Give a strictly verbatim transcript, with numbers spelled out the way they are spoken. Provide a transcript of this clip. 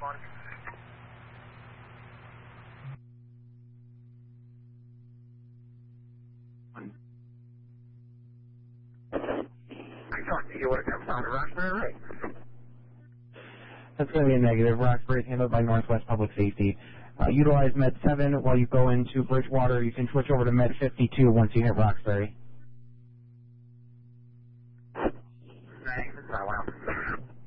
I talked to you when it comes down to Roxbury, right? That's going to be a negative. Roxbury is handled by Northwest Public Safety. Uh, utilize Med seven while you go into Bridgewater. You can switch over to Med fifty-two once you hit Roxbury.